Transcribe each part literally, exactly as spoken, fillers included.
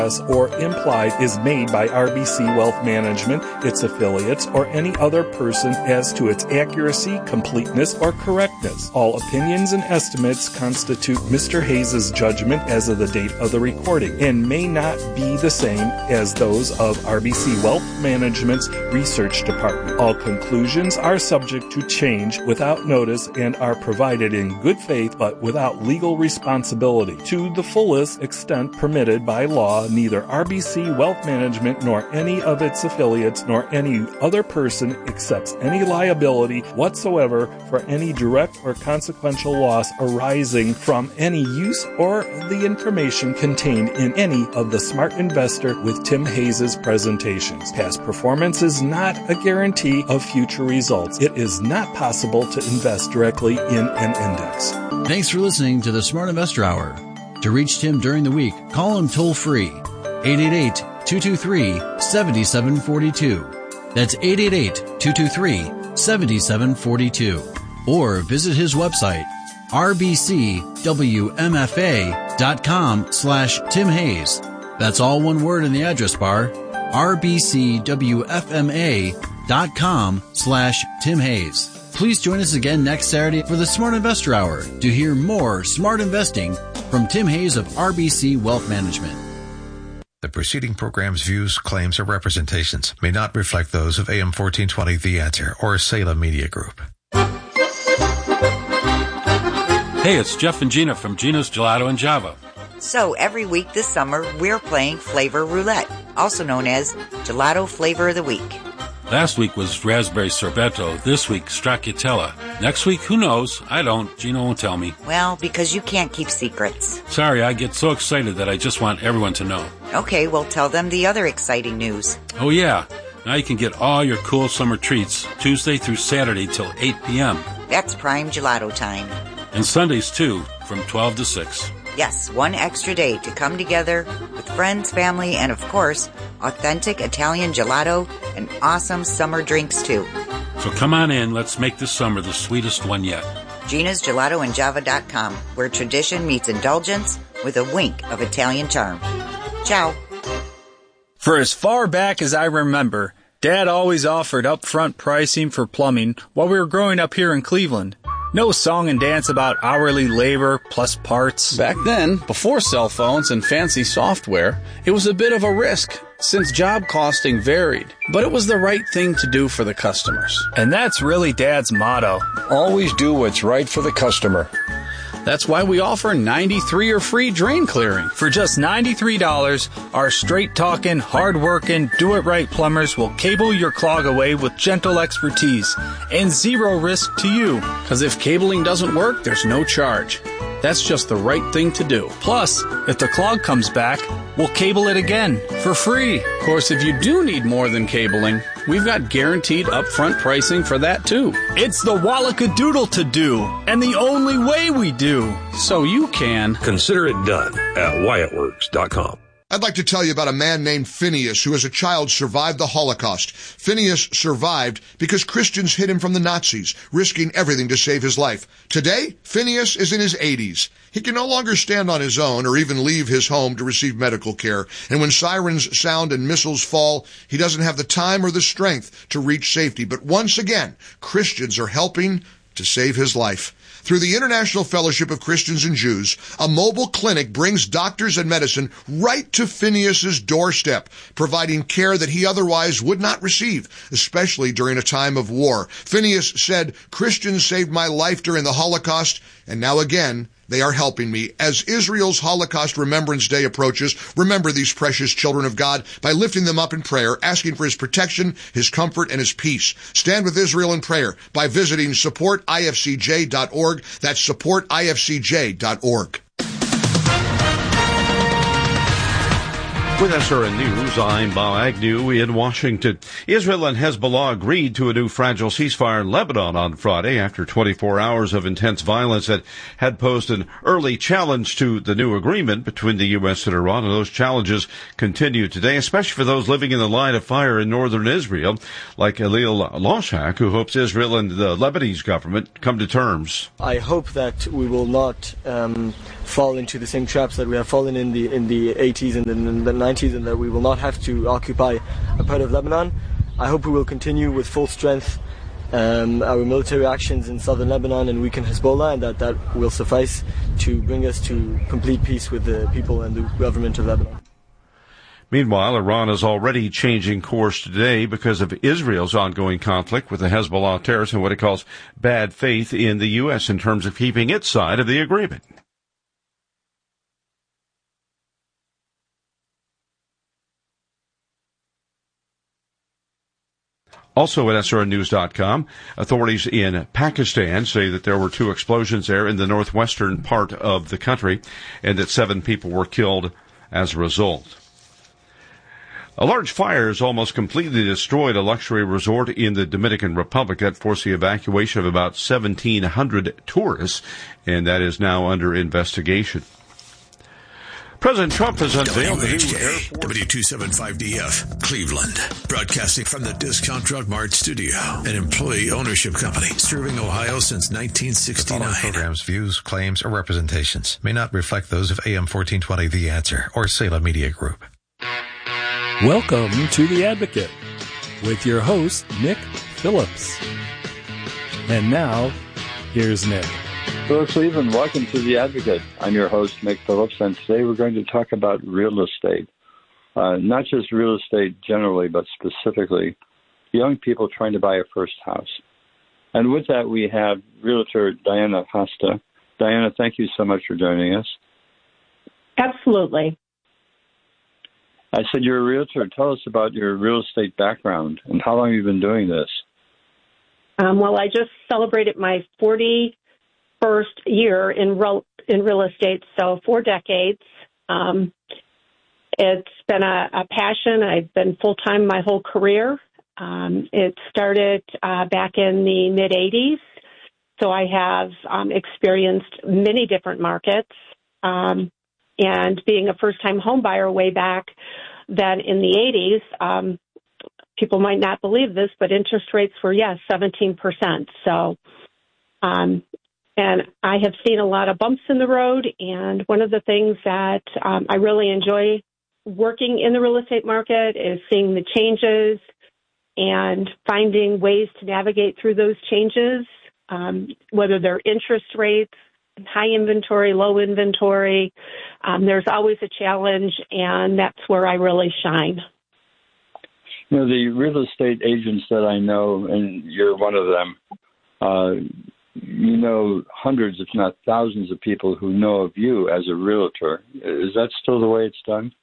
or implied is made by R B C Wealth Management, its affiliates, or any other person as to its accuracy, completeness, or correctness. All opinions and estimates constitute Mister Hayes' judgment as of the date of the recording and may not be the same as those of R B C Wealth Management's research department. All conclusions are subject to change without notice and are provided in good faith but without legal responsibility. To the fullest extent permitted by law, neither R B C Wealth Management nor any of its affiliates nor any other person accepts any liability whatsoever for any direct or consequential loss arising from any use or the information contained in any of the Smart Investor with Tim Hayes' presentations. Past performance is not a guarantee of future results. It is not possible to invest directly in an index. Thanks for listening to the Smart Investor Hour. To reach Tim during the week, call him toll-free, eight eight eight, two two three, seven seven four two. That's eight eight eight, two two three, seven seven four two. Or visit his website, rbcwmfa.com slash Tim Hayes. That's all one word in the address bar, rbcwfma.com slash Tim Hayes. Please join us again next Saturday for the Smart Investor Hour to hear more smart investing from Tim Hayes of R B C Wealth Management. The preceding program's views, claims, or representations may not reflect those of A M fourteen twenty The Answer or Salem Media Group. Hey, it's Jeff and Gina from Gina's Gelato and Java. So every week this summer, we're playing Flavor Roulette, also known as Gelato Flavor of the Week. Last week was Raspberry Sorbetto. This week, Stracciatella. Next week, who knows? I don't. Gina won't tell me. Well, because you can't keep secrets. Sorry, I get so excited that I just want everyone to know. Okay, well, tell them the other exciting news. Oh, yeah. Now you can get all your cool summer treats Tuesday through Saturday till eight p.m. That's prime gelato time. And Sundays, too, from twelve to six. Yes, one extra day to come together with friends, family, and, of course, authentic Italian gelato and awesome summer drinks, too. So come on in. Let's make this summer the sweetest one yet. Gina's Gelato and Java dot com, where tradition meets indulgence with a wink of Italian charm. Ciao. For as far back as I remember, Dad always offered upfront pricing for plumbing while we were growing up here in Cleveland. No song and dance about hourly labor plus parts. Back then, before cell phones and fancy software, it was a bit of a risk since job costing varied. But it was the right thing to do for the customers. And that's really Dad's motto. Always do what's right for the customer. That's why we offer ninety-three or free drain clearing. For just ninety-three dollars, our straight-talking, hard-working, do-it-right plumbers will cable your clog away with gentle expertise and zero risk to you. Because if cabling doesn't work, there's no charge. That's just the right thing to do. Plus, if the clog comes back, we'll cable it again for free. Of course, if you do need more than cabling, we've got guaranteed upfront pricing for that too. It's the Wallacadoodle to do, and the only way we do. So you can consider it done at Wyatt Works dot com. I'd like to tell you about a man named Phineas who as a child survived the Holocaust. Phineas survived because Christians hid him from the Nazis, risking everything to save his life. Today, Phineas is in his eighties. He can no longer stand on his own or even leave his home to receive medical care. And when sirens sound and missiles fall, he doesn't have the time or the strength to reach safety. But once again, Christians are helping to save his life. Through the International Fellowship of Christians and Jews, a mobile clinic brings doctors and medicine right to Phineas's doorstep, providing care that he otherwise would not receive, especially during a time of war. Phineas said, "Christians saved my life during the Holocaust, and now again, they are helping me." As Israel's Holocaust Remembrance Day approaches, remember these precious children of God by lifting them up in prayer, asking for his protection, his comfort, and his peace. Stand with Israel in prayer by visiting support I F C J dot org. That's support I F C J dot org. With S R N News, I'm Bob Agnew in Washington. Israel and Hezbollah agreed to a new fragile ceasefire in Lebanon on Friday after twenty-four hours of intense violence that had posed an early challenge to the new agreement between the U S and Iran. And those challenges continue today, especially for those living in the line of fire in northern Israel, like Elil Loshak, who hopes Israel and the Lebanese government come to terms. I hope that we will not um, fall into the same traps that we have fallen in the in the eighties and in the nineties. nineties, and that we will not have to occupy a part of Lebanon. I hope we will continue with full strength um, our military actions in southern Lebanon and weaken Hezbollah, and that that will suffice to bring us to complete peace with the people and the government of Lebanon. Meanwhile, Iran is already changing course today because of Israel's ongoing conflict with the Hezbollah terrorists and what it calls bad faith in the U S in terms of keeping its side of the agreement. Also at S R N news dot com, authorities in Pakistan say that there were two explosions there in the northwestern part of the country and that seven people were killed as a result. A large fire has almost completely destroyed a luxury resort in the Dominican Republic that forced the evacuation of about seventeen hundred tourists, and that is now under investigation. President Trump has unveiled the new Air Force W two seventy-five D F, Cleveland, broadcasting from the Discount Drug Mart studio, an employee ownership company serving Ohio since nineteen sixty-nine. The following program's views, claims, or representations may not reflect those of A M fourteen twenty The Answer or Salem Media Group. Welcome to The Advocate with your host, Nick Phillips. And now, here's Nick. Hello, Cleveland. Welcome to The Advocate. I'm your host, Nick Phillips, and today we're going to talk about real estate. Uh, not just real estate generally, but specifically young people trying to buy a first house. And with that, we have realtor Diana Hasta. Diana, thank you so much for joining us. Absolutely. I said you're a realtor. Tell us about your real estate background and how long you've been doing this. Um, well, I just celebrated my forty-first year in real, in real estate, so four decades. Um, it's been a, a passion. I've been full-time my whole career. Um, it started uh, back in the mid-eighties, so I have um, experienced many different markets. Um, and being a first-time home buyer way back then in the eighties, um, people might not believe this, but interest rates were, yes, seventeen percent. So, um, and I have seen a lot of bumps in the road, and one of the things that um, I really enjoy working in the real estate market is seeing the changes and finding ways to navigate through those changes, um, whether they're interest rates, high inventory, low inventory. Um, there's always a challenge, and that's where I really shine. You know, the real estate agents that I know, and you're one of them, uh, you know hundreds, if not thousands of people who know of you as a realtor. Is that still the way it's done?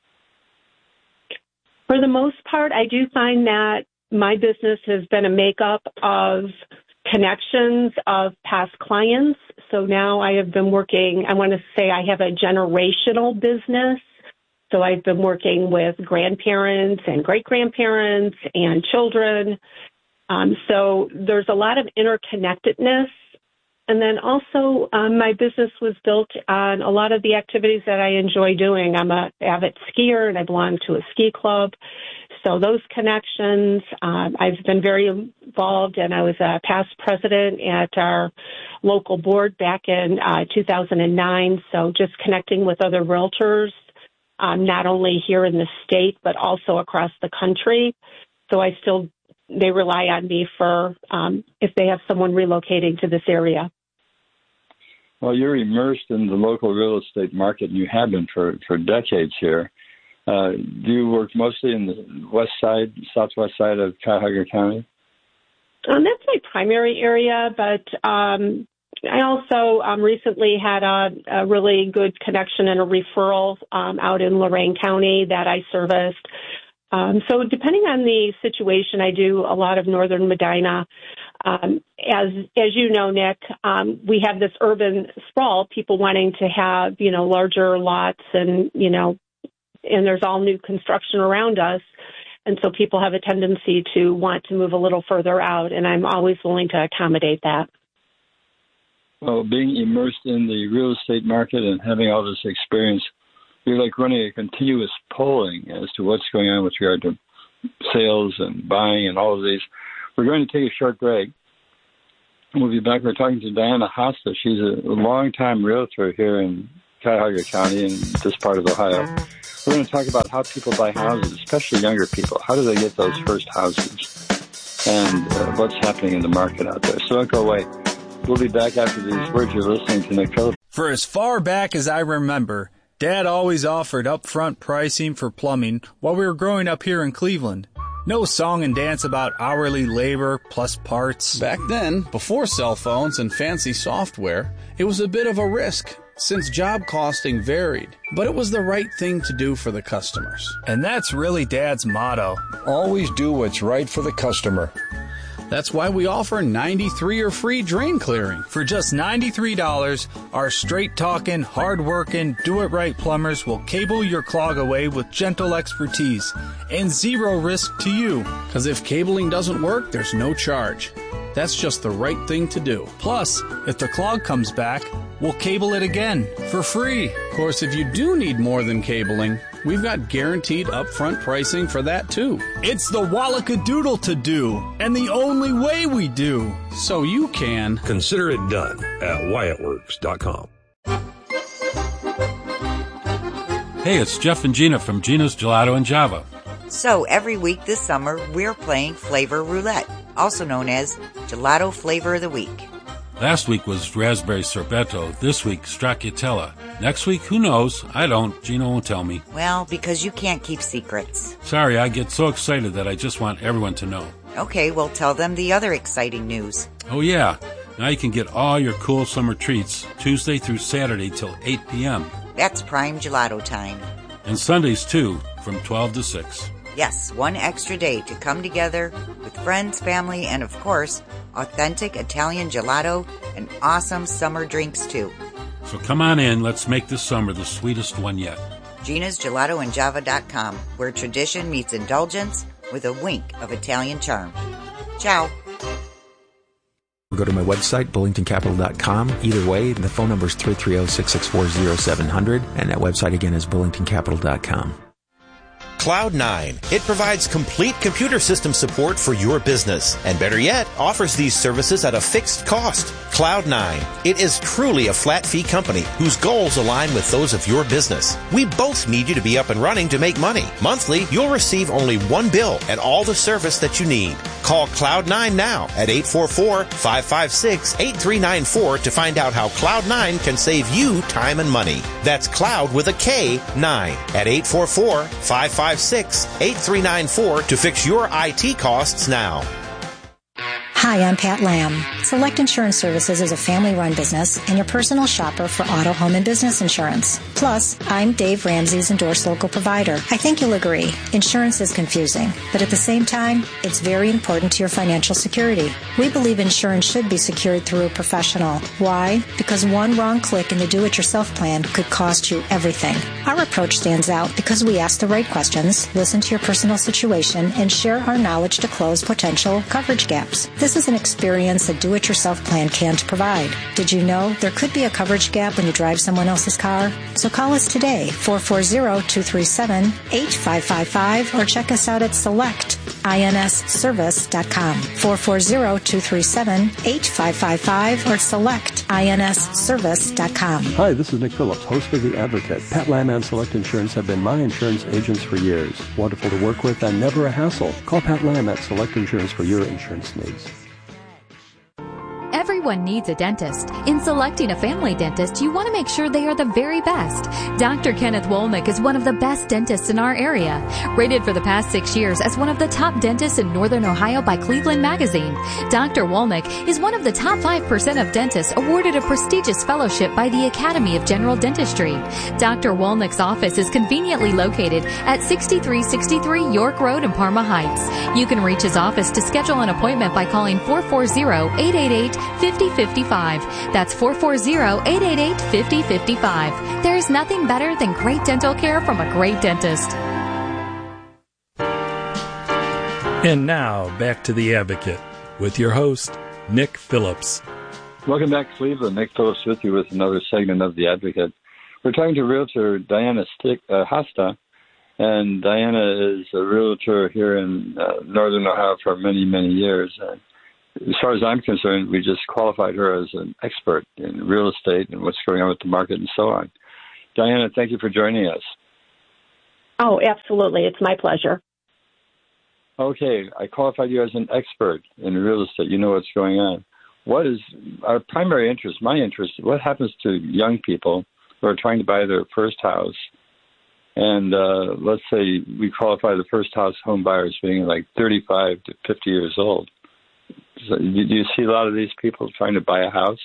For the most part, I do find that my business has been a makeup of connections of past clients. So now I have been working, I want to say I have a generational business. So I've been working with grandparents and great-grandparents and children. Um, so there's a lot of interconnectedness. And then also um, my business was built on a lot of the activities that I enjoy doing. I'm an avid skier and I belong to a ski club. So those connections, um, I've been very involved, and I was a past president at our local board back in uh, two thousand nine. So just connecting with other realtors, um, not only here in the state, but also across the country. So I still, they rely on me for um, if they have someone relocating to this area. Well, you're immersed in the local real estate market, and you have been for, for decades here. Uh, do you work mostly in the west side, southwest side of Cuyahoga County? Um, that's my primary area, but um, I also um, recently had a, a really good connection and a referral um, out in Lorain County that I serviced. Um, so depending on the situation, I do a lot of northern Medina. Um, as as you know, Nick, um, we have this urban sprawl, people wanting to have, you know, larger lots and, you know, and there's all new construction around us. And so people have a tendency to want to move a little further out, and I'm always willing to accommodate that. Well, being immersed in the real estate market and having all this experience, you're like running a continuous polling as to what's going on with regard to sales and buying and all of these. We're going to take a short break. We'll be back. We're talking to Diana Hasta. She's a long-time realtor here in Cuyahoga County and this part of Ohio. We're going to talk about how people buy houses, especially younger people. How do they get those first houses? And uh, what's happening in the market out there. So don't go away. We'll be back after these words. You're listening to Nick Phillips. For as far back as I remember, Dad always offered upfront pricing for plumbing while we were growing up here in Cleveland. No song and dance about hourly labor plus parts. Back then, before cell phones and fancy software, it was a bit of a risk since job costing varied, but it was the right thing to do for the customers. And that's really Dad's motto. Always do what's right for the customer. That's why we offer ninety-three or free drain clearing. For just ninety-three dollars, our straight-talking, hard-working, do-it-right plumbers will cable your clog away with gentle expertise and zero risk to you. Because if cabling doesn't work, there's no charge. That's just the right thing to do. Plus, if the clog comes back, we'll cable it again for free. Of course, if you do need more than cabling, we've got guaranteed upfront pricing for that too. It's the Wallacadoodle to do, and the only way we do. So you can consider it done at Wyatt Works dot com. Hey, it's Jeff and Gina from Gina's Gelato and Java. So every week this summer, we're playing Flavor Roulette, also known as Gelato Flavor of the Week. Last week was raspberry sorbetto. This week, stracciatella. Next week, who knows? I don't. Gina won't tell me. Well, because you can't keep secrets. Sorry, I get so excited that I just want everyone to know. Okay, well, tell them the other exciting news. Oh, yeah. Now you can get all your cool summer treats Tuesday through Saturday till eight p.m. That's prime gelato time. And Sundays, too, from twelve to six. Yes, one extra day to come together with friends, family, and of course, authentic Italian gelato and awesome summer drinks too. So come on in, let's make this summer the sweetest one yet. Gina's Gelato and Java dot com, where tradition meets indulgence with a wink of Italian charm. Ciao. Go to my website, bullington capital dot com. Either way, the phone number is three three zero, six six four, zero seven zero zero, and that website again is bullington capital dot com. Cloud nine. It provides complete computer system support for your business, and better yet, offers these services at a fixed cost. Cloud nine. It is truly a flat fee company whose goals align with those of your business. We both need you to be up and running to make money. Monthly, you'll receive only one bill and all the service that you need. Call Cloud nine now at eight four four, five five six, eight three nine four to find out how Cloud nine can save you time and money. That's Cloud with a K, nine at eight four four, five five six, eight three nine four to fix your I T costs now. Hi, I'm Pat Lamb. Select Insurance Services is a family-run business and your personal shopper for auto, home, and business insurance. Plus, I'm Dave Ramsey's endorsed local provider. I think you'll agree, insurance is confusing, but at the same time, it's very important to your financial security. We believe insurance should be secured through a professional. Why? Because one wrong click in the do-it-yourself plan could cost you everything. Our approach stands out because we ask the right questions, listen to your personal situation, and share our knowledge to close potential coverage gaps. This is an experience a do-it-yourself plan can't provide. Did you know there could be a coverage gap when you drive someone else's car? So call us today, four four zero, two three seven, eight five five five, or check us out at select ins service dot com, four four zero, two three seven, eight five five five, or select ins service dot com. Hi, this is Nick Phillips, host of The Advocate. Pat Lamb and Select Insurance have been my insurance agents for years. Wonderful to work with and never a hassle. Call Pat Lamb at Select Insurance for your insurance needs. Everyone needs a dentist. In selecting a family dentist, you want to make sure they are the very best. Doctor Kenneth Wolnick is one of the best dentists in our area. Rated for the past six years as one of the top dentists in Northern Ohio by Cleveland Magazine. Doctor Wolnick is one of the top five percent of dentists awarded a prestigious fellowship by the Academy of General Dentistry. Doctor Wolnick's office is conveniently located at sixty-three sixty-three York Road in Parma Heights. You can reach his office to schedule an appointment by calling four four zero, eight eight eight, five oh five five. That's four four zero, eight eight eight, five oh five five. There's nothing better than great dental care from a great dentist. And now, back to The Advocate with your host, Nick Phillips. Welcome back, Cleveland. Nick Phillips with you with another segment of The Advocate. We're talking to realtor Diana Stick, uh, Hasta, and Diana is a realtor here in uh, Northern Ohio for many, many years. Uh, as far as I'm concerned, we just qualified her as an expert in real estate and what's going on with the market and so on. Diana, thank you for joining us. Oh, absolutely. It's my pleasure. Okay, I qualified you as an expert in real estate. You know what's going on. What is our primary interest, my interest, what happens to young people who are trying to buy their first house? And uh, let's say we qualify the first house home buyers being like thirty-five to fifty years old. So, do you see a lot of these people trying to buy a house?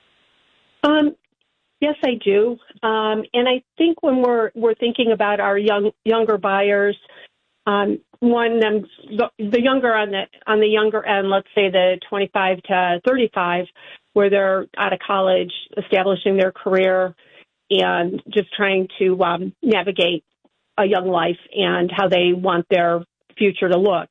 Um, yes, I do. Um, and I think when we're we're thinking about our young younger buyers, um, one um, the, the younger on the on the younger end, let's say the twenty-five to thirty-five, where they're out of college, establishing their career, and just trying to um, navigate a young life and how they want their future to look.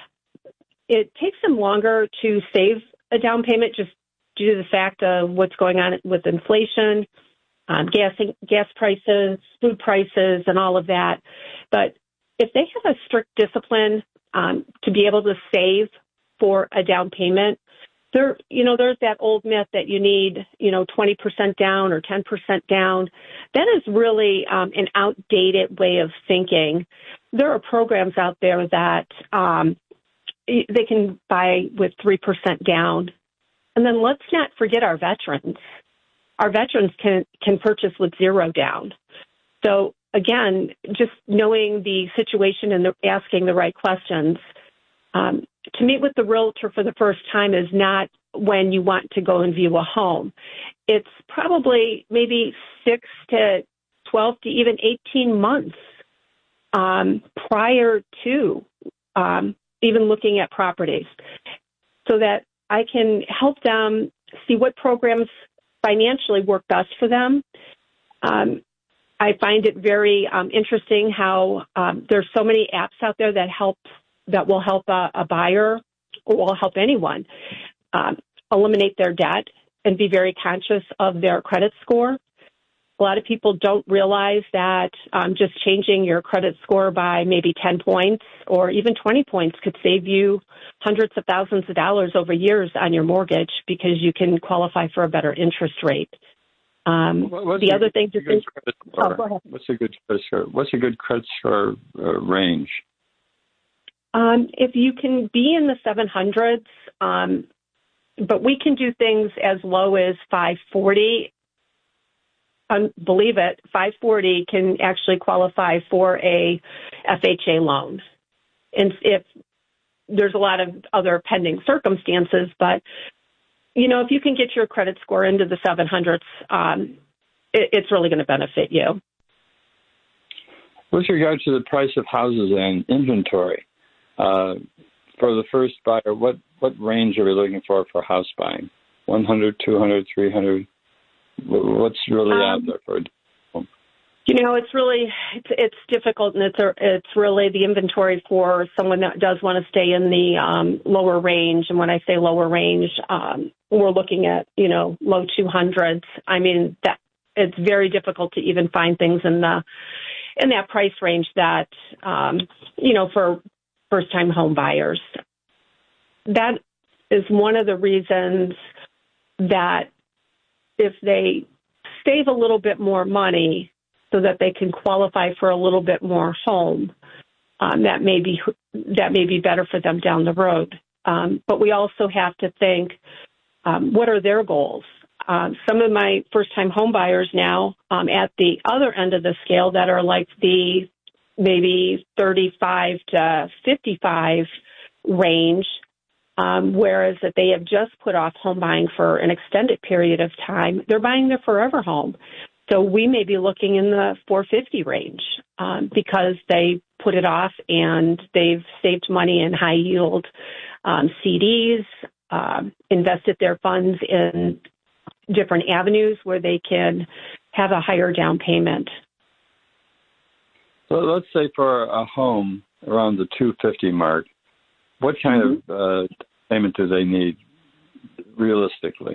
It takes them longer to save a down payment just due to the fact of what's going on with inflation, um, gas, gas prices, food prices, and all of that. But if they have a strict discipline um, to be able to save for a down payment, there, you know, there's that old myth that you need, you know, twenty percent down or ten percent down. That is really um, an outdated way of thinking. There are programs out there that um, they can buy with three percent down. And then let's not forget our veterans. Our veterans can, can purchase with zero down. So again, just knowing the situation and the, asking the right questions. Um, to meet with the realtor for the first time is not when you want to go and view a home. It's probably maybe six to twelve to even eighteen months um, prior to um, even looking at properties, so that I can help them see what programs financially work best for them. Um, I find it very um, interesting how um, there's so many apps out there that help that will help a, a buyer or will help anyone um, eliminate their debt and be very conscious of their credit score. A lot of people don't realize that um, just changing your credit score by maybe ten points or even twenty points could save you hundreds of thousands of dollars over years on your mortgage because you can qualify for a better interest rate. Um, what's the a, other thing to think, oh, go ahead. What's a good credit score? What's a good credit score uh, range? Um, if you can be in the seven hundreds, um, but we can do things as low as five forty. Um, believe it, five forty can actually qualify for a F H A loan. And if there's a lot of other pending circumstances, but, you know, if you can get your credit score into the seven hundreds, um, it, it's really going to benefit you. With regard to the price of houses and inventory, uh, for the first buyer, what, what range are we looking for for house buying? one hundred, two hundred, three hundred? What's really um, out there for a home? You know, it's really it's, it's difficult, and it's a, it's really the inventory for someone that does want to stay in the um, lower range. And when I say lower range, um, we're looking at, you know, low two hundreds. I mean, that it's very difficult to even find things in the in that price range that um, you know, for first time home buyers. That is one of the reasons that if they save a little bit more money so that they can qualify for a little bit more home, um, that may be that may be better for them down the road. Um, but we also have to think, um, what are their goals? Um, some of my first-time home buyers now um, at the other end of the scale that are like the maybe thirty-five to fifty-five range, Um, whereas if they have just put off home buying for an extended period of time, they're buying their forever home. So we may be looking in the four fifty range um, because they put it off and they've saved money in high yield um, C Ds, uh, invested their funds in different avenues where they can have a higher down payment. So let's say for a home around the two fifty mark, what kind mm-hmm. of uh, payment do they need realistically?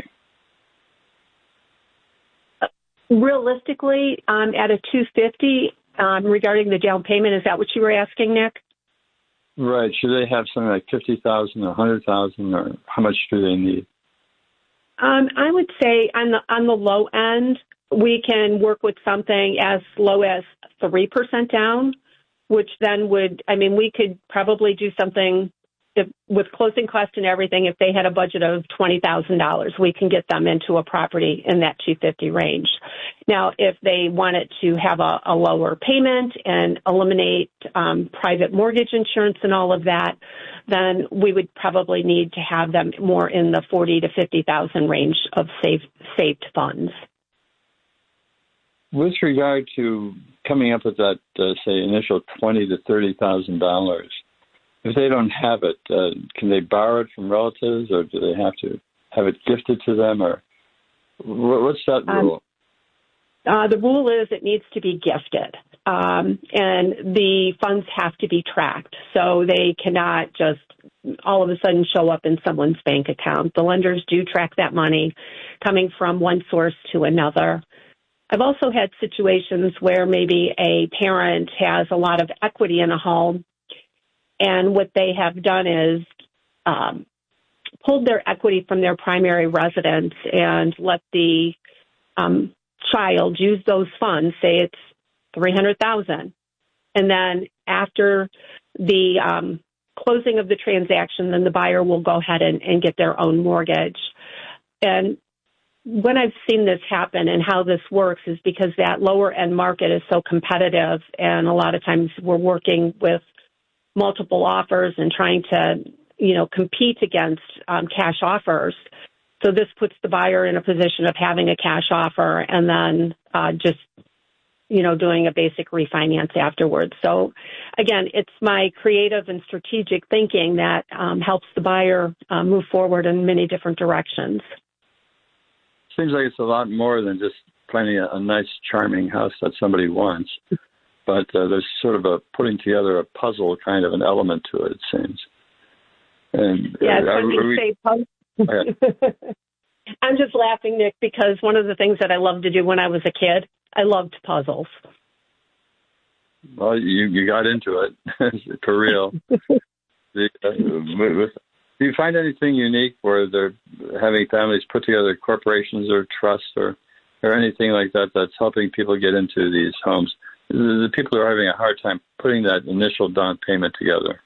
Realistically, um, at a two fifty, um, regarding the down payment, is that what you were asking, Nick? Right. Should they have something like fifty thousand or one hundred thousand, or how much do they need? Um, I would say on the on the low end, we can work with something as low as three percent down, which then would, I mean, we could probably do something if, with closing costs and everything. If they had a budget of twenty thousand dollars, we can get them into a property in that two hundred fifty range. Now, if they wanted to have a, a lower payment and eliminate um, private mortgage insurance and all of that, then we would probably need to have them more in the forty to fifty thousand range of saved saved funds. With regard to coming up with that, uh, say, initial twenty to thirty thousand dollars, if they don't have it, uh, can they borrow it from relatives, or do they have to have it gifted to them, or what's that rule? Um, uh, the rule is it needs to be gifted, um, and the funds have to be tracked, so they cannot just all of a sudden show up in someone's bank account. The lenders do track that money coming from one source to another. I've also had situations where maybe a parent has a lot of equity in a home, and what they have done is um, pulled their equity from their primary residence and let the um, child use those funds. Say it's three hundred thousand dollars, and then after the um, closing of the transaction, then the buyer will go ahead and, and get their own mortgage. And when I've seen this happen and how this works is because that lower end market is so competitive, and a lot of times we're working with multiple offers and trying to, you know, compete against um, cash offers. So this puts the buyer in a position of having a cash offer and then uh, just, you know, doing a basic refinance afterwards. So again, it's my creative and strategic thinking that um, helps the buyer uh, move forward in many different directions. Seems like it's a lot more than just finding a, a nice, charming house that somebody wants. But uh, there's sort of a putting together a puzzle kind of an element to it, it seems. And, yeah, uh, when you say puzzle. Okay. I'm just laughing, Nick, because one of the things that I loved to do when I was a kid, I loved puzzles. Well, you, you got into it, for real. the, uh, with, Do you find anything unique where they're having families put together corporations or trusts or, or anything like that that's helping people get into these homes? The people are having a hard time putting that initial down payment together.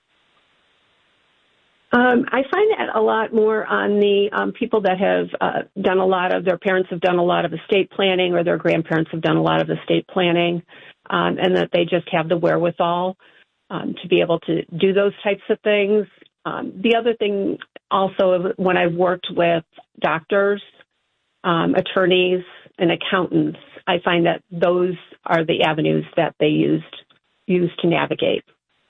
Um, I find that a lot more on the um, people that have uh, done a lot of, their parents have done a lot of estate planning, or their grandparents have done a lot of estate planning, um, and that they just have the wherewithal um, to be able to do those types of things. Um, the other thing also, when I've worked with doctors, um, attorneys, and accountants, I find that those are the avenues that they used use to navigate.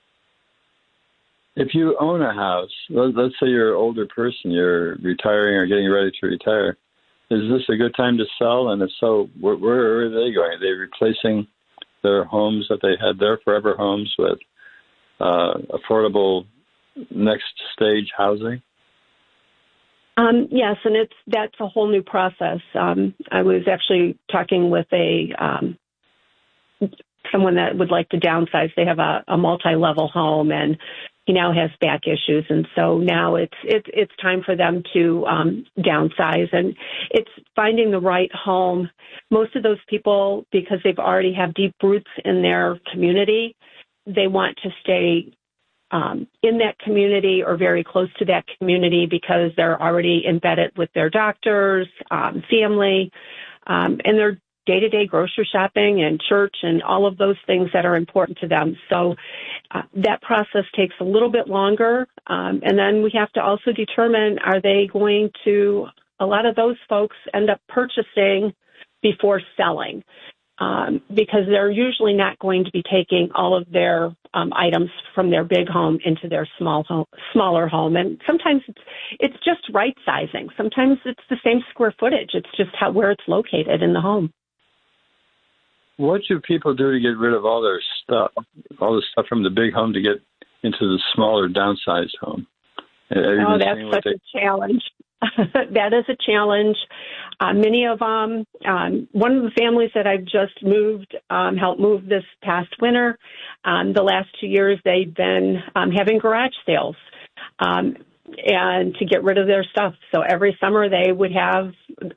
If you own a house, let's say you're an older person, you're retiring or getting ready to retire, is this a good time to sell? And if so, where, where are they going? Are they replacing their homes that they had, their forever homes, with uh, affordable next stage housing? Um, yes, and it's that's a whole new process. Um, I was actually talking with a um, someone that would like to downsize. They have a, a multi-level home, and he now has back issues, and so now it's it's it's time for them to um, downsize, and it's finding the right home. Most of those people, because they've already have deep roots in their community, they want to stay Um, in that community or very close to that community because they're already embedded with their doctors, um, family, um, and their day-to-day grocery shopping and church and all of those things that are important to them. So uh, that process takes a little bit longer. Um, and then we have to also determine, are they going to, a lot of those folks end up purchasing before selling. Um, because they're usually not going to be taking all of their um, items from their big home into their small home, smaller home. And sometimes it's, it's just right sizing. Sometimes it's the same square footage. It's just how, where it's located in the home. What do people do to get rid of all their stuff, all the stuff from the big home to get into the smaller downsized home? Oh, that's such they... a challenge. That is a challenge. Uh, many of them, um, one of the families that I've just moved, um, helped move this past winter, um, the last two years they've been um, having garage sales um, and to get rid of their stuff. So every summer they would have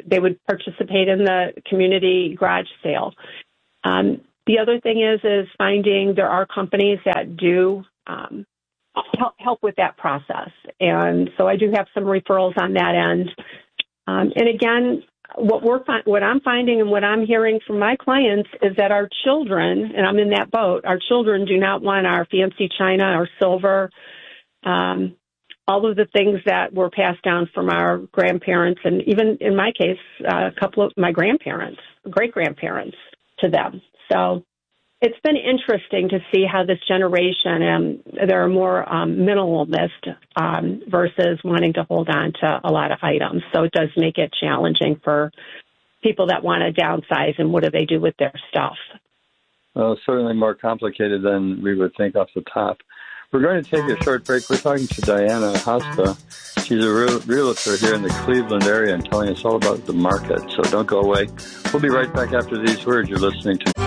they would participate in the community garage sale. Um, the other thing is, is finding there are companies that do um, help, help with that process. And so I do have some referrals on that end. Um, and again, what we're fi- what I'm finding and what I'm hearing from my clients is that our children, and I'm in that boat, our children do not want our fancy china or silver, um, all of the things that were passed down from our grandparents, and even in my case, uh, a couple of my grandparents, great-grandparents to them. So it's been interesting to see how this generation, um, they're more um, minimalist um, versus wanting to hold on to a lot of items. So it does make it challenging for people that want to downsize, and what do they do with their stuff? Well, certainly more complicated than we would think off the top. We're going to take a short break. We're talking to Diana Hosta. She's a real, realtor here in the Cleveland area and telling us all about the market. So don't go away. We'll be right back after these words. You're listening to...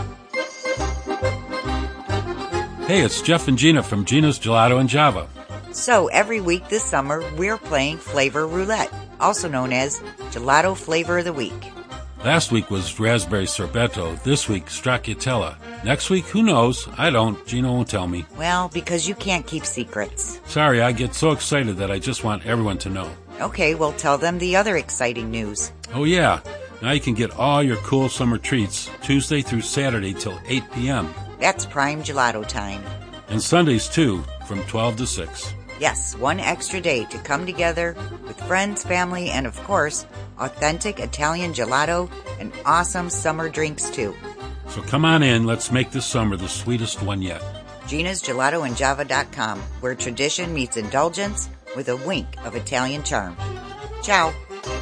Hey, it's Jeff and Gina from Gina's Gelato and Java. So every week this summer, we're playing Flavor Roulette, also known as Gelato Flavor of the Week. Last week was Raspberry Sorbetto. This week, Stracciatella. Next week, who knows? I don't. Gina won't tell me. Well, because you can't keep secrets. Sorry, I get so excited that I just want everyone to know. Okay, well, tell them the other exciting news. Oh, yeah. Now you can get all your cool summer treats Tuesday through Saturday till eight p.m. That's prime gelato time. And Sundays, too, from twelve to six. Yes, one extra day to come together with friends, family, and, of course, authentic Italian gelato and awesome summer drinks, too. So come on in. Let's make this summer the sweetest one yet. Gina's Gelato and Java dot com, where tradition meets indulgence with a wink of Italian charm. Ciao.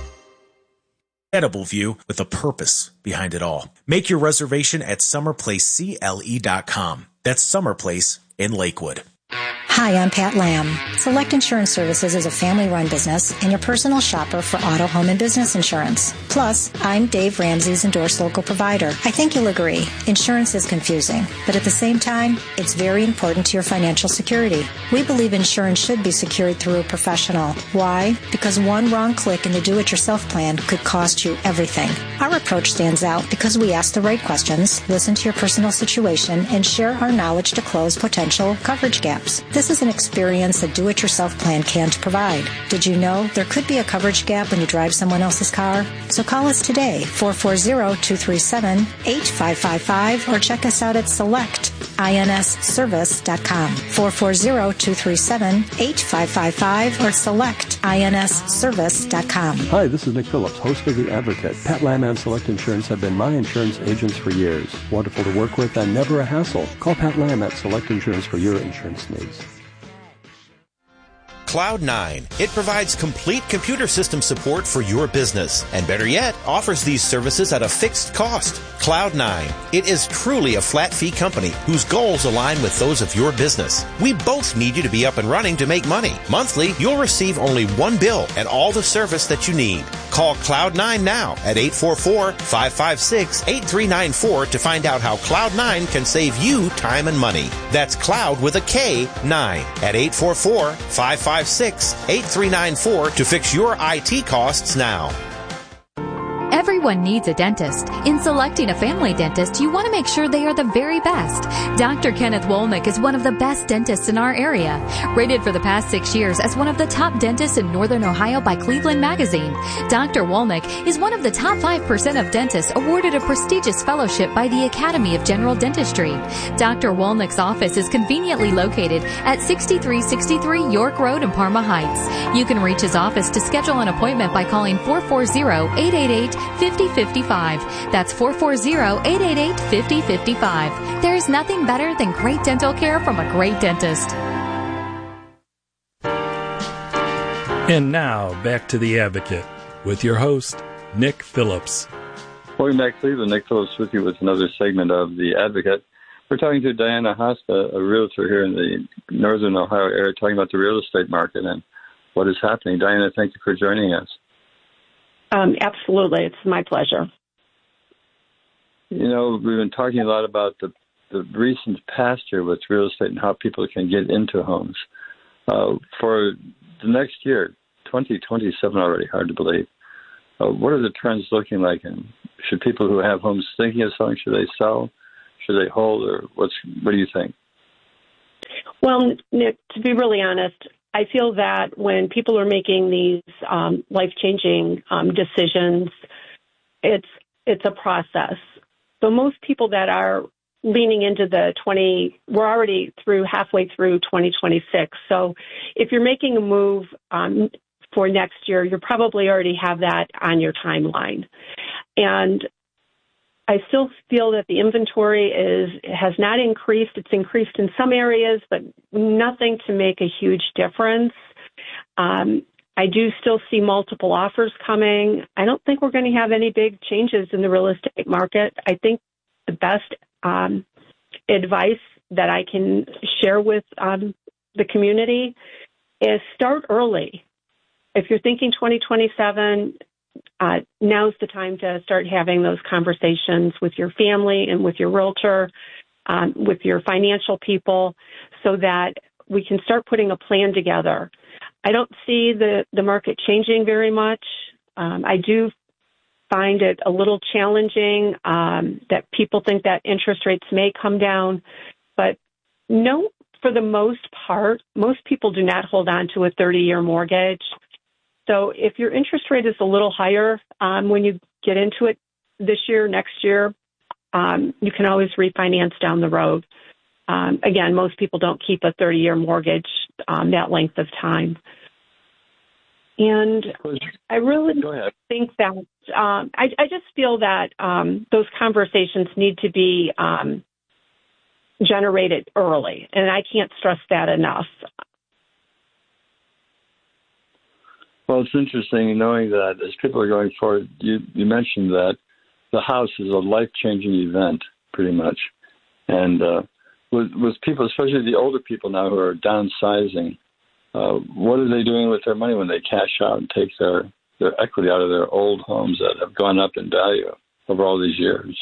Incredible view with a purpose behind it all. Make your reservation at summer place C L E dot com. That's Summer Place in Lakewood. Hi, I'm Pat Lamb. Select Insurance Services is a family-run business and your personal shopper for auto, home, and business insurance. Plus, I'm Dave Ramsey's endorsed local provider. I think you'll agree, insurance is confusing, but at the same time, it's very important to your financial security. We believe insurance should be secured through a professional. Why? Because one wrong click in the do-it-yourself plan could cost you everything. Our approach stands out because we ask the right questions, listen to your personal situation, and share our knowledge to close potential coverage gaps. This is an experience a do-it-yourself plan can't provide. Did you know there could be a coverage gap when you drive someone else's car? So call us today, four four zero, two three seven, eight five five five, or check us out at select ins service dot com, four four zero, two three seven, eight five five five, or select ins service dot com. Hi, this is Nick Phillips, host of The Advocate. Pat Lamb and Select Insurance have been my insurance agents for years. Wonderful to work with and never a hassle. Call Pat Lamb at Select Insurance for your insurance needs. Cloud nine. It provides complete computer system support for your business, and better yet, offers these services at a fixed cost. Cloud nine. It is truly a flat fee company whose goals align with those of your business. We both need you to be up and running to make money. Monthly, you'll receive only one bill and all the service that you need. Call Cloud nine now at eight four four, five five six, eight three nine four to find out how Cloud nine can save you time and money. That's Cloud with a K, nine, at eight four four, five five six, eight three nine four to fix your I T costs now. Everyone needs a dentist. In selecting a family dentist, you want to make sure they are the very best. Doctor Kenneth Wolnick is one of the best dentists in our area. Rated for the past six years as one of the top dentists in Northern Ohio by Cleveland Magazine, Doctor Wolnick is one of the top five percent of dentists awarded a prestigious fellowship by the Academy of General Dentistry. Doctor Wolnick's office is conveniently located at sixty-three sixty-three York Road in Parma Heights. You can reach his office to schedule an appointment by calling four four zero, eight eight eight, five zero five five. That's four four zero, eight eight eight, five zero five five. There's nothing better than great dental care from a great dentist. And now, back to The Advocate with your host, Nick Phillips. Welcome back, Cleveland. Nick Phillips with you with another segment of The Advocate. We're talking to Diana Hosta, a realtor here in the Northern Ohio area, talking about the real estate market and what is happening. Diana, thank you for joining us. Um, absolutely. It's my pleasure. You know, we've been talking a lot about the, the recent past year with real estate and how people can get into homes. Uh, for the next year, twenty twenty-seven already, hard to believe, uh, what are the trends looking like? And should people who have homes thinking of selling, should they sell? Should they hold? Or what's what do you think? Well, Nick, to be really honest, I feel that when people are making these um, life-changing um, decisions, it's it's a process. So most people that are leaning into the twenty, we're already through halfway through twenty twenty-six. So if you're making a move um, for next year, you probably already have that on your timeline. And I still feel that the inventory is has not increased. It's increased in some areas, but nothing to make a huge difference. Um, I do still see multiple offers coming. I don't think we're going to have any big changes in the real estate market. I think the best um, advice that I can share with um, the community is start early. If you're thinking twenty twenty-seven, uh, now's the time to start having those conversations with your family and with your realtor, um, with your financial people, so that we can start putting a plan together. I don't see the, the market changing very much. Um, I do find it a little challenging um, that people think that interest rates may come down, but no, for the most part, most people do not hold on to a thirty-year mortgage. So if your interest rate is a little higher um, when you get into it this year, next year, um, you can always refinance down the road. Um, again, most people don't keep a thirty-year mortgage um, that length of time. And I really think that um, I, I just feel that um, those conversations need to be um, generated early, and I can't stress that enough. Well, it's interesting knowing that as people are going forward, you, you mentioned that the house is a life-changing event, pretty much. And uh, with, with people, especially the older people now who are downsizing, uh, what are they doing with their money when they cash out and take their, their equity out of their old homes that have gone up in value over all these years?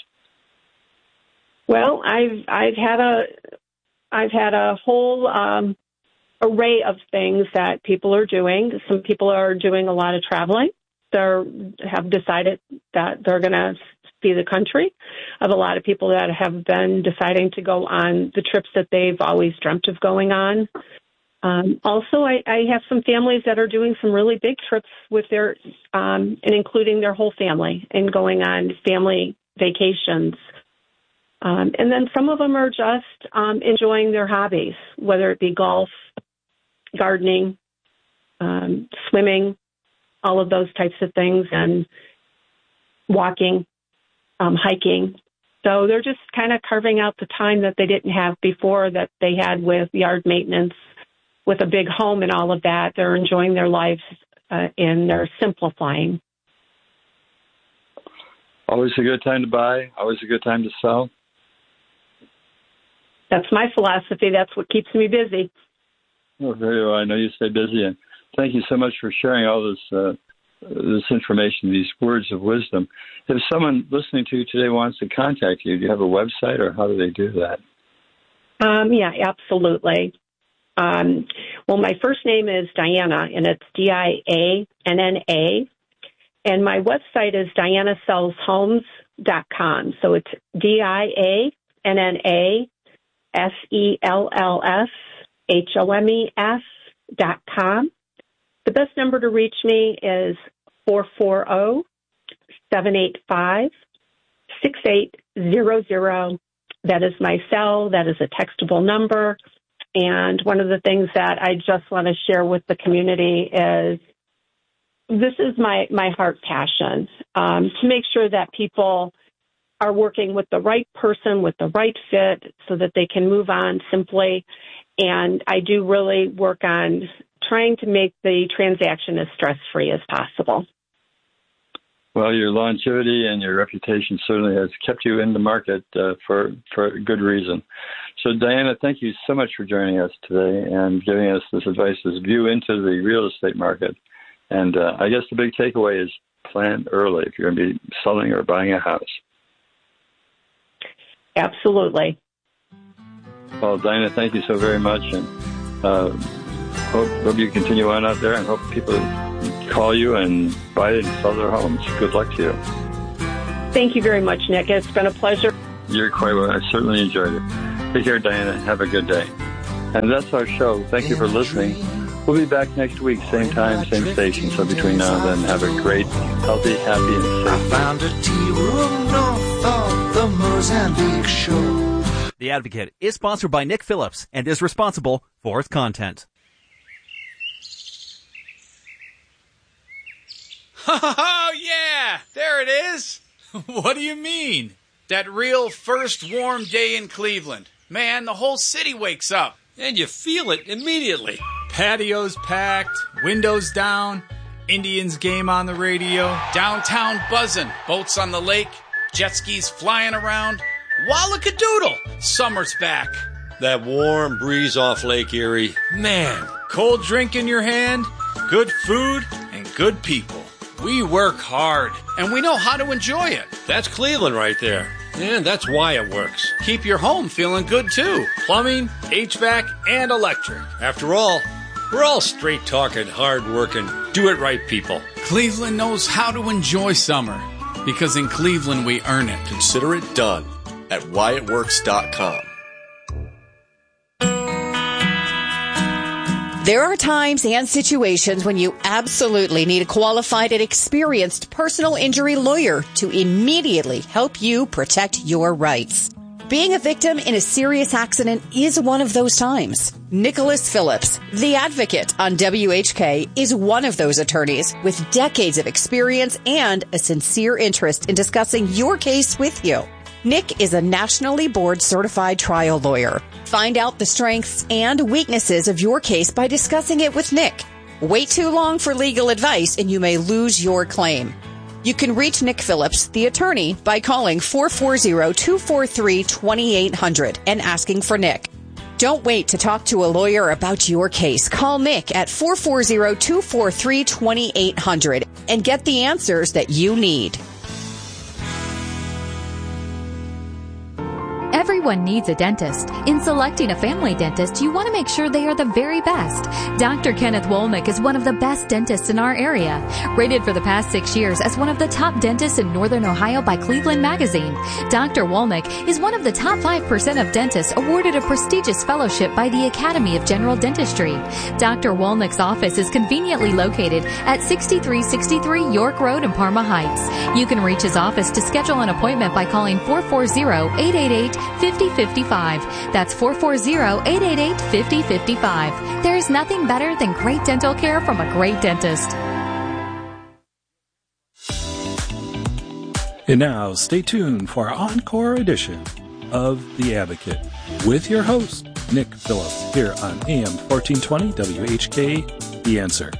Well, I've I've had a I've had a whole um, array of things that people are doing. Some people are doing a lot of traveling. They have decided that they're going to see the country. I have a lot of people that have been deciding to go on the trips that they've always dreamt of going on. Um, also, I, I have some families that are doing some really big trips with their, um, and including their whole family, and going on family vacations. Um, and then some of them are just um, enjoying their hobbies, whether it be golf, gardening, um, swimming, all of those types of things, and walking, um, hiking. So they're just kind of carving out the time that they didn't have before, that they had with yard maintenance, with a big home and all of that. They're enjoying their lives uh, and they're simplifying. Always a good time to buy, always a good time to sell. That's my philosophy. That's what keeps me busy. Oh, very well. I know you stay busy, and thank you so much for sharing all this uh, this information, these words of wisdom. If someone listening to you today wants to contact you, do you have a website, or how do they do that? Um, yeah, absolutely. Um, well, my first name is Diana, and it's D I A N N A, and my website is diana sells homes dot com. So it's D I A N N A S E L L S H O M E S dot com. The best number to reach me is four four zero, seven eight five, six eight zero zero. That is my cell. That is a textable number. And one of the things that I just want to share with the community is this is my, my heart passion, um, to make sure that people are working with the right person, with the right fit, so that they can move on simply. And I do really work on trying to make the transaction as stress-free as possible. Well, your longevity and your reputation certainly has kept you in the market uh, for, for a good reason. So, Diana, thank you so much for joining us today and giving us this advice, this view into the real estate market. And uh, I guess the big takeaway is plan early if you're going to be selling or buying a house. Absolutely. Well, Diana, thank you so very much, and uh, hope, hope you continue on out there, and hope people call you and buy and sell their homes. Good luck to you. Thank you very much, Nick. It's been a pleasure. You're quite well. I certainly enjoyed it. Take care, Diana. Have a good day. And that's our show. Thank you for listening. We'll be back next week, same time, same station. So between now and then, have a great, healthy, happy, and safe. I found a tea room north of the Mozambique shore. The Advocate is sponsored by Nick Phillips and is responsible for its content. Oh, yeah, there it is. What do you mean? That real first warm day in Cleveland. Man, the whole city wakes up. And you feel it immediately. Patios packed, windows down, Indians game on the radio, downtown buzzing, boats on the lake, jet skis flying around. Wallakadoodle, summer's back. That warm breeze off Lake Erie. Man. Cold drink in your hand, good food, and good people. We work hard, and we know how to enjoy it. That's Cleveland right there. And that's why it works. Keep your home feeling good, too. Plumbing, H V A C, and electric. After all, we're all straight-talking, hard-working, do-it-right people. Cleveland knows how to enjoy summer, because in Cleveland we earn it. Consider it done at Wyatt Works dot com. There are times and situations when you absolutely need a qualified and experienced personal injury lawyer to immediately help you protect your rights. Being a victim in a serious accident is one of those times. Nicholas Phillips, the Advocate on W H K, is one of those attorneys with decades of experience and a sincere interest in discussing your case with you. Nick is a nationally board-certified trial lawyer. Find out the strengths and weaknesses of your case by discussing it with Nick. Wait too long for legal advice and you may lose your claim. You can reach Nick Phillips, the attorney, by calling four four zero, two four three, two eight zero zero and asking for Nick. Don't wait to talk to a lawyer about your case. Call Nick at four four zero, two four three, two eight zero zero and get the answers that you need. Everyone needs a dentist. In selecting a family dentist, you want to make sure they are the very best. Doctor Kenneth Wolnick is one of the best dentists in our area. Rated for the past six years as one of the top dentists in Northern Ohio by Cleveland Magazine. Doctor Wolnick is one of the top five percent of dentists awarded a prestigious fellowship by the Academy of General Dentistry. Doctor Wolnick's office is conveniently located at sixty-three sixty-three York Road in Parma Heights. You can reach his office to schedule an appointment by calling four four zero, eight eight eight, five zero five five. That's four four zero, eight eight eight, five zero five five. There's nothing better than great dental care from a great dentist. And now, stay tuned for our encore edition of The Advocate with your host, Nick Phillips, here on A M fourteen twenty W H K, The Answer.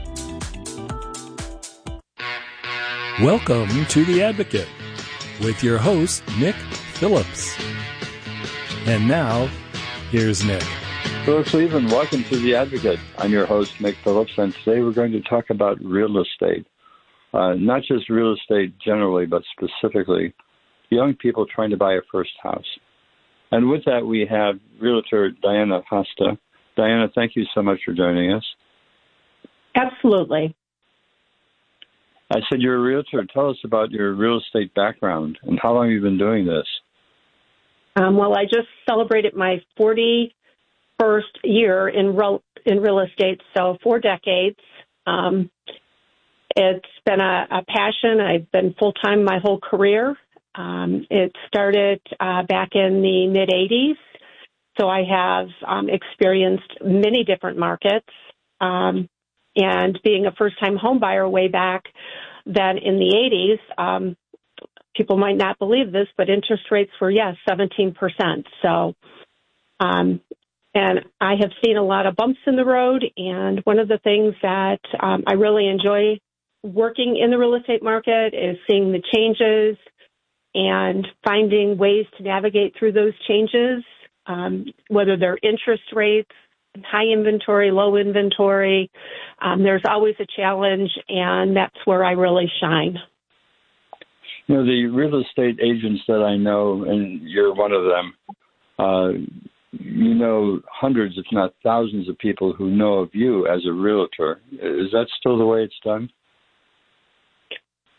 Welcome to The Advocate with your host, Nick Phillips. And now, here's Nick. Hello, Cleveland. Welcome to The Advocate. I'm your host, Mick Phillips, and today we're going to talk about real estate. Uh, not just real estate generally, but specifically young people trying to buy a first house. And with that, we have realtor Diana Costa. Diana, thank you so much for joining us. Absolutely. I said you're a realtor. Tell us about your real estate background and how long you've been doing this. Um, well, I just celebrated my forty-first year in real, in real estate, so four decades. Um, it's been a, a passion. I've been full-time my whole career. Um, it started uh, back in the mid-eighties, so I have um, experienced many different markets. Um, and being a first-time home buyer way back then in the eighties, um, people might not believe this, but interest rates were, yes, seventeen percent. So, um, and I have seen a lot of bumps in the road. And one of the things that um, I really enjoy working in the real estate market is seeing the changes and finding ways to navigate through those changes, um, whether they're interest rates, high inventory, low inventory. Um, there's always a challenge, and that's where I really shine. You know, the real estate agents that I know, and you're one of them, uh, you know hundreds, if not thousands of people who know of you as a realtor. Is that still the way it's done?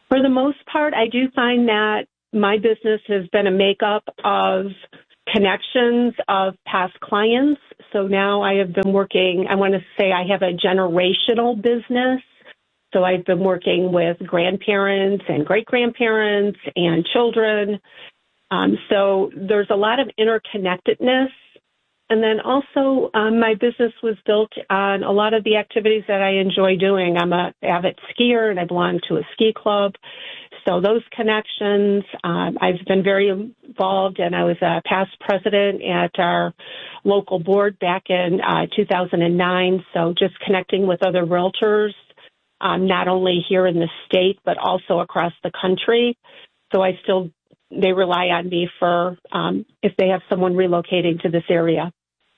For the most part, I do find that my business has been a makeup of connections of past clients. So now I have been working, I want to say I have a generational business. So I've been working with grandparents and great-grandparents and children. Um, so there's a lot of interconnectedness. And then also um, my business was built on a lot of the activities that I enjoy doing. I'm an avid skier and I belong to a ski club. So those connections, um, I've been very involved, and I was a past president at our local board back in uh, two thousand nine. So just connecting with other realtors, um, not only here in the state, but also across the country. So I still, they rely on me for um, if they have someone relocating to this area.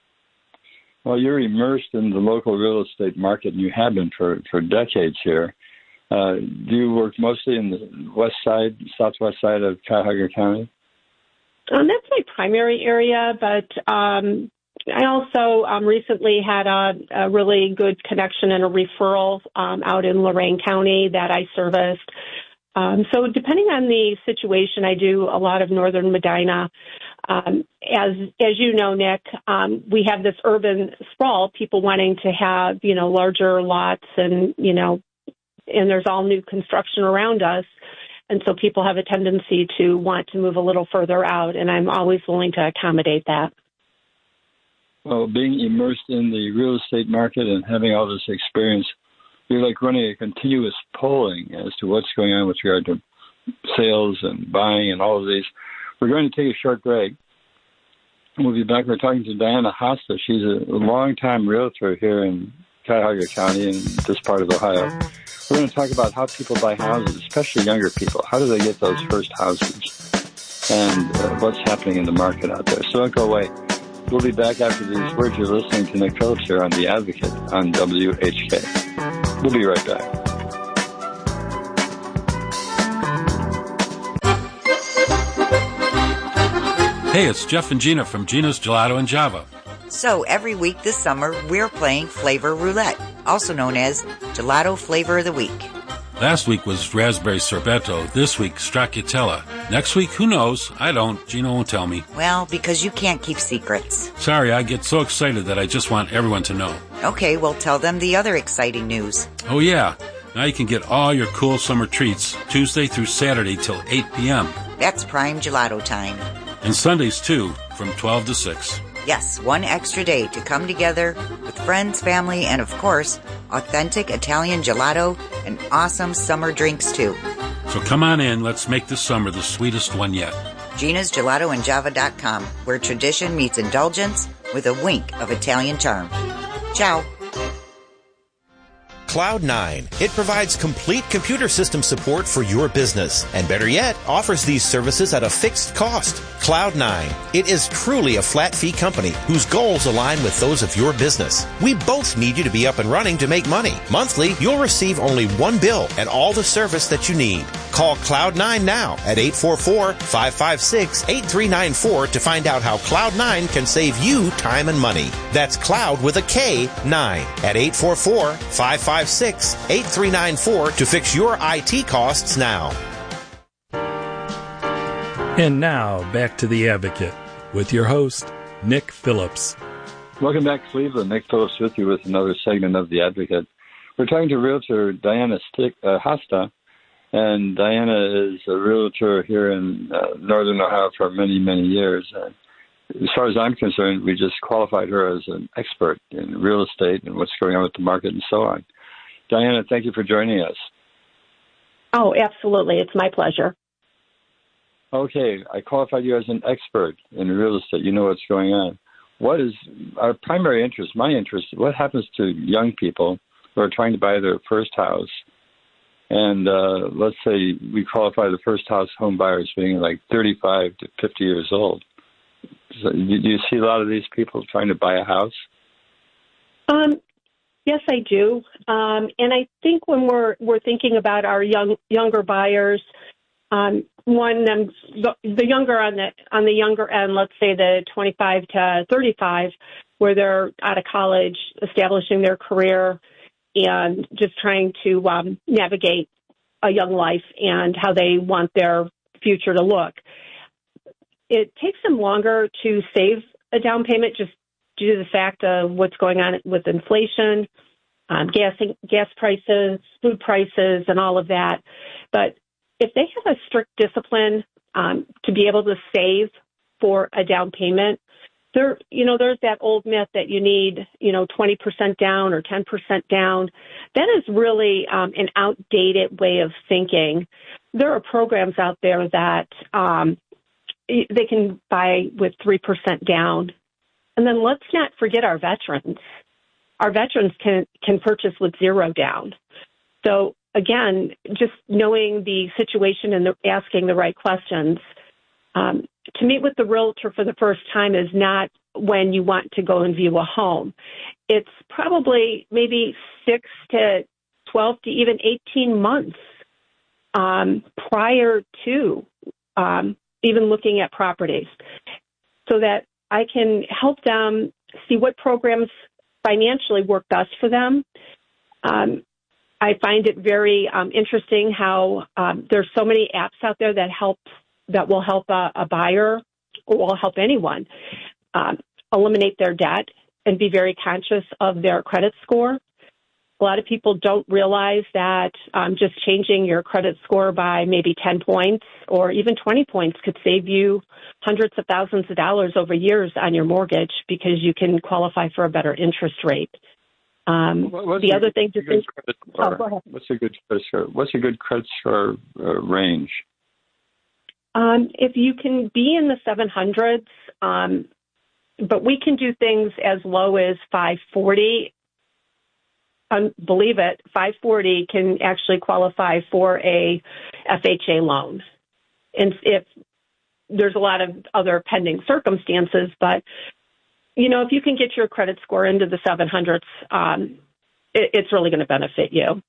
Well, you're immersed in the local real estate market, and you have been for, for decades here. Uh, do you work mostly in the west side, southwest side of Cuyahoga County? Um, that's my primary area, but um, I also um, recently had a, a really good connection and a referral um, out in Lorain County that I serviced. Um, so depending on the situation, I do a lot of northern Medina. Um, as as you know, Nick, um, we have this urban sprawl, people wanting to have, you know, larger lots and, you know, and there's all new construction around us. And so people have a tendency to want to move a little further out, and I'm always willing to accommodate that. Well, being immersed in the real estate market and having all this experience, you're like running a continuous polling as to what's going on with regard to sales and buying and all of these. We're going to take a short break. We'll be back. We're talking to Diana Hosta. She's a longtime realtor here in Cuyahoga County in this part of Ohio. We're going to talk about how people buy houses, especially younger people. How do they get those first houses? And uh, what's happening in the market out there. So don't go away. We'll be back after these words. You're listening to Nick Phillips here on The Advocate on W H K. We'll be right back. Hey, it's Jeff and Gina from Gina's Gelato and Java. So every week this summer, we're playing Flavor Roulette, also known as Gelato Flavor of the Week. Last week was Raspberry Sorbetto. This week, Stracciatella. Next week, who knows? I don't. Gina won't tell me. Well, because you can't keep secrets. Sorry, I get so excited that I just want everyone to know. Okay, well, tell them the other exciting news. Oh, yeah. Now you can get all your cool summer treats Tuesday through Saturday till eight p.m. That's prime gelato time. And Sundays, too, from twelve to six. Yes, one extra day to come together with friends, family, and, of course, authentic Italian gelato and awesome summer drinks, too. So come on in. Let's make this summer the sweetest one yet. Gina's Gelato and Java dot com, where tradition meets indulgence with a wink of Italian charm. Ciao. Cloud nine. It provides complete computer system support for your business, and better yet, offers these services at a fixed cost. Cloud nine. It is truly a flat fee company whose goals align with those of your business. We both need you to be up and running to make money. Monthly, you'll receive only one bill and all the service that you need. Call Cloud nine now at eight four four, five five six, eight three nine four to find out how Cloud nine can save you time and money. That's Cloud with a K, nine at eight four four, five five six, eight three nine four to fix your I T costs now. And now, back to The Advocate with your host, Nick Phillips. Welcome back, Cleveland. Nick Phillips with you with another segment of The Advocate. We're talking to realtor Diana Stick, uh, Hosta, and Diana is a realtor here in uh, Northern Ohio for many, many years. Uh, as far as I'm concerned, we just qualified her as an expert in real estate and what's going on with the market and so on. Diana, thank you for joining us. Oh, absolutely. It's my pleasure. Okay, I qualified you as an expert in real estate. You know what's going on. What is our primary interest, my interest, what happens to young people who are trying to buy their first house? And uh, let's say we qualify the first house home buyers being like thirty-five to fifty years old. So do you see a lot of these people trying to buy a house? Um, yes, I do. Um, and I think when we're we're thinking about our young younger buyers, um, one um, the, the younger on the on the younger end, let's say the twenty-five to thirty-five, where they're out of college, establishing their career, and just trying to um, navigate a young life and how they want their future to look. It takes them longer to save a down payment just due to the fact of what's going on with inflation, um, gas, gas prices, food prices, and all of that. But if they have a strict discipline um, to be able to save for a down payment, there, you know, there's that old myth that you need, you know, twenty percent down or ten percent down. That is really um, an outdated way of thinking. There are programs out there that um, they can buy with three percent down. And then let's not forget our veterans. Our veterans can, can purchase with zero down. So again, just knowing the situation and the, asking the right questions. Um, to meet with the realtor for the first time is not when you want to go and view a home. It's probably maybe six to twelve to even eighteen months um, prior to um, even looking at properties, so that I can help them see what programs financially work best for them. Um, I find it very um, interesting how um, there's so many apps out there that help that will help a, a buyer or will help anyone um, eliminate their debt and be very conscious of their credit score. A lot of people don't realize that um, just changing your credit score by maybe ten points or even twenty points could save you hundreds of thousands of dollars over years on your mortgage because you can qualify for a better interest rate. Um, what's the a, other thing to think. Oh, go ahead. What's a good credit score? What's a good credit score uh, range? Um, if you can be in the seven hundreds, um, but we can do things as low as five forty. Um, believe it, five forty can actually qualify for a F H A loan. And if there's a lot of other pending circumstances, but, you know, if you can get your credit score into the seven hundreds, um, it, it's really going to benefit you.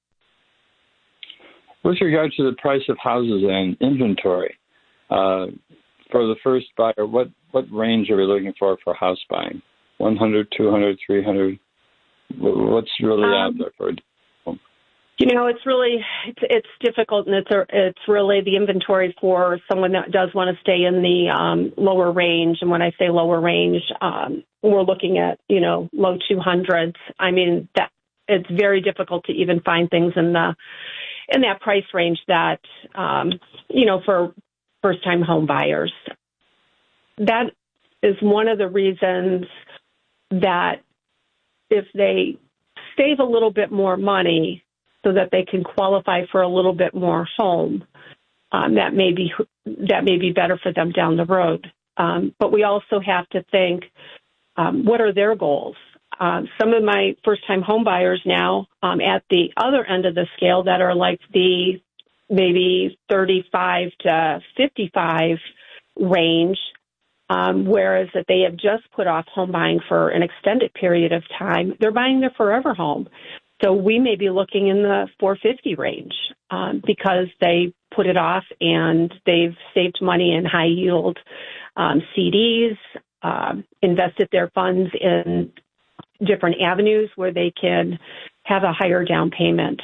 With regard to the price of houses and inventory, uh, for the first buyer, what, what range are we looking for for house buying? one hundred, two hundred, three hundred? What's really um, out there for a home? You know, it's really, it's, it's difficult, and it's a, it's really the inventory for someone that does want to stay in the um, lower range. And when I say lower range, um, we're looking at, you know, low two hundreds. I mean, that it's very difficult to even find things in the, in that price range that, um, you know, for first-time home buyers. That is one of the reasons that if they save a little bit more money so that they can qualify for a little bit more home, um, that may be that may be better for them down the road. Um, but we also have to think, um, what are their goals? Uh, some of my first-time home buyers now um, at the other end of the scale that are like the maybe thirty-five to fifty-five range, um, whereas that they have just put off home buying for an extended period of time, they're buying their forever home. So we may be looking in the four fifty range um, because they put it off and they've saved money in high yield um, C Ds, uh, invested their funds in different avenues where they can have a higher down payment.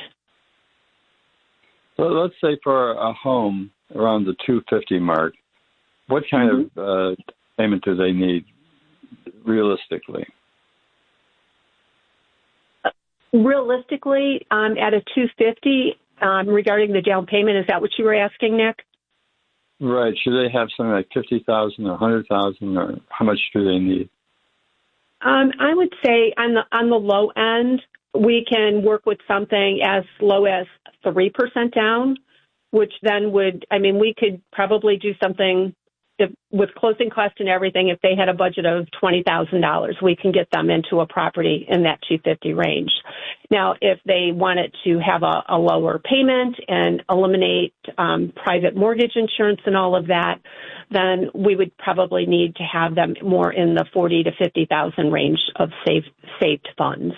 So let's say for a home around the two fifty mark, what kind mm-hmm. of uh, payment do they need realistically? Realistically, um, at a two fifty, um, regarding the down payment, is that what you were asking, Nick? Right. Should they have something like fifty thousand dollars or one hundred thousand dollars, or how much do they need? Um, I would say on the on the low end, we can work with something as low as three percent down, which then would, I mean, we could probably do something if, with closing costs and everything. If they had a budget of twenty thousand dollars, we can get them into a property in that two fifty range. Now, if they wanted to have a, a lower payment and eliminate um, private mortgage insurance and all of that, then we would probably need to have them more in the forty to fifty thousand range of saved saved funds.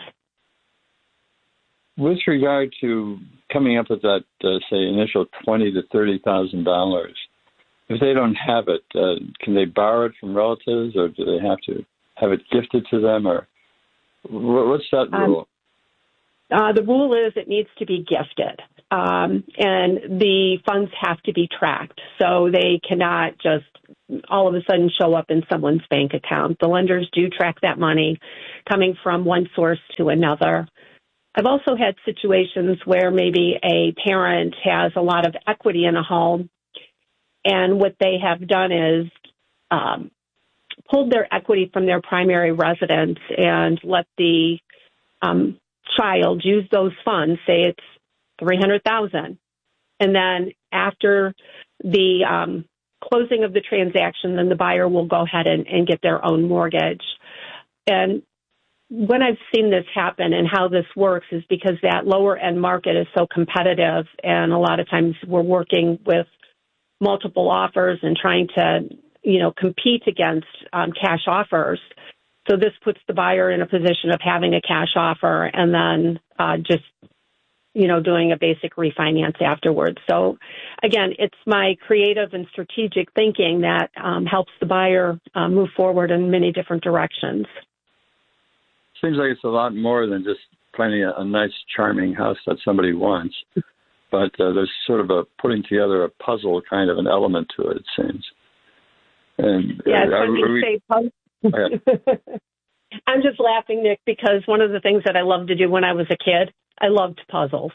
With regard to coming up with that, uh, say, initial twenty to thirty thousand dollars, if they don't have it, uh, can they borrow it from relatives, or do they have to have it gifted to them, or what's that rule? Um, uh, the rule is it needs to be gifted. um, and the funds have to be tracked. So they cannot just all of a sudden show up in someone's bank account. The lenders do track that money coming from one source to another. I've also had situations where maybe a parent has a lot of equity in a home, and what they have done is um, pulled their equity from their primary residence and let the um, child use those funds, say it's three hundred thousand dollars. And then after the um, closing of the transaction, then the buyer will go ahead and, and get their own mortgage. And when I've seen this happen and how this works is because that lower end market is so competitive, and a lot of times we're working with multiple offers and trying to, you know, compete against um, cash offers. So this puts the buyer in a position of having a cash offer and then uh, just, you know, doing a basic refinance afterwards. So again, it's my creative and strategic thinking that um, helps the buyer uh, move forward in many different directions. Seems like it's a lot more than just finding a, a nice, charming house that somebody wants. But uh, there's sort of a putting together a puzzle kind of an element to it, it seems. And, yeah, uh, it's funny you say puzzle. I'm just laughing, Nick, because one of the things that I loved to do when I was a kid, I loved puzzles.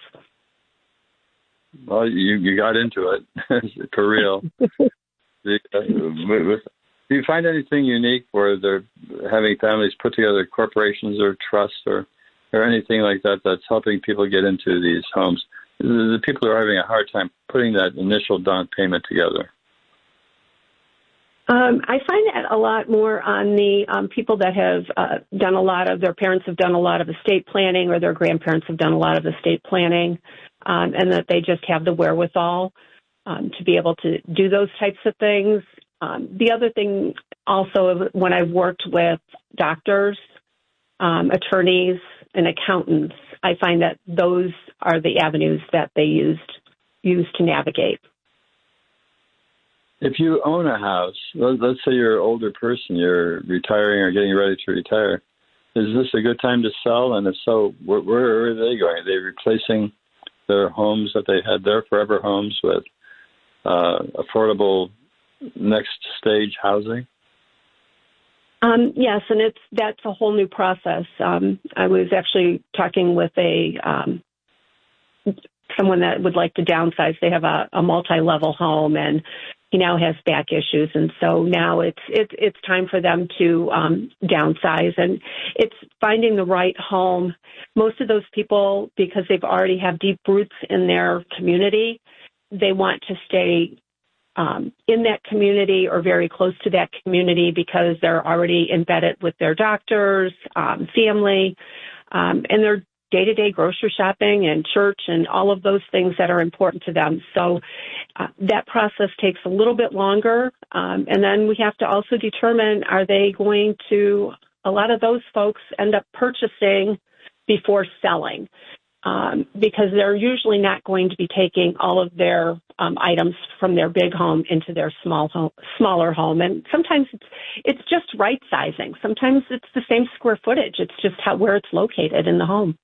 Well, you, you got into it for real. the, uh, with, Do you find anything unique where they're having families put together corporations or trusts or, or anything like that that's helping people get into these homes? The people are having a hard time putting that initial down payment together. Um, I find that a lot more on the um, people that have uh, done a lot of, their parents have done a lot of estate planning or their grandparents have done a lot of estate planning, um, and that they just have the wherewithal um, to be able to do those types of things. Um, the other thing also, when I've worked with doctors, um, attorneys, and accountants, I find that those are the avenues that they used use to navigate. If you own a house, let's say you're an older person, you're retiring or getting ready to retire, is this a good time to sell? And if so, where, where are they going? Are they replacing their homes that they had, their forever homes, with uh, affordable next stage housing? Um, yes, and it's that's a whole new process. Um, I was actually talking with a um, someone that would like to downsize. They have a, a multi-level home, and he now has back issues, and so now it's it's it's time for them to um, downsize, and it's finding the right home. Most of those people, because they've already have deep roots in their community, they want to stay Um, in that community or very close to that community because they're already embedded with their doctors, um, family, um, and their day-to-day grocery shopping and church and all of those things that are important to them. So uh, that process takes a little bit longer. Um, and then we have to also determine, are they going to, a lot of those folks end up purchasing before selling. Um, because they're usually not going to be taking all of their um, items from their big home into their small home, smaller home. And sometimes it's, it's just right sizing. Sometimes it's the same square footage. It's just how, where it's located in the home.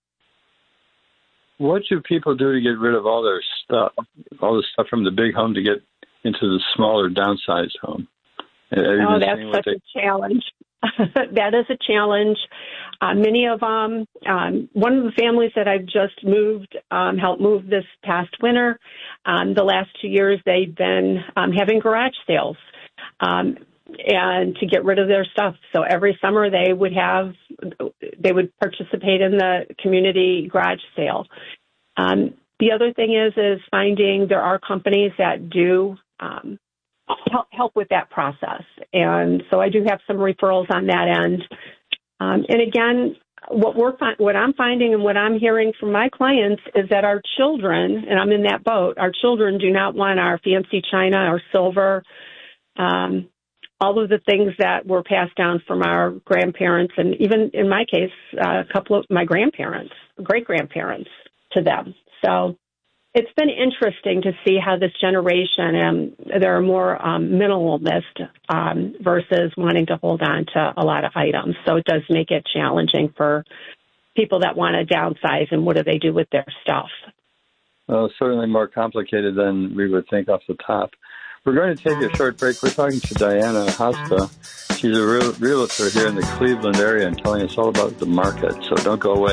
What do people do to get rid of all their stuff, all the stuff from the big home to get into the smaller downsized home? Oh, that's such they... a challenge. That is a challenge. Uh, many of them, um, one of the families that I've just moved, um, helped move this past winter, um, the last two years they've been um, having garage sales um, and to get rid of their stuff. So every summer they would have, they would participate in the community garage sale. Um, the other thing is, is finding there are companies that do um, help, help with that process. And so I do have some referrals on that end. Um, and again, what we're fi- what I'm finding and what I'm hearing from my clients is that our children, and I'm in that boat, our children do not want our fancy china or silver, um, all of the things that were passed down from our grandparents, and even in my case, uh, a couple of my grandparents, great-grandparents to them. So it's been interesting to see how this generation, um, there are more um, minimalist um, versus wanting to hold on to a lot of items. So it does make it challenging for people that want to downsize, and what do they do with their stuff? uh, certainly more complicated than we would think off the top. We're going to take a short break. We're talking to Diana Hosta. She's a real, realtor here in the Cleveland area and telling us all about the market. So don't go away.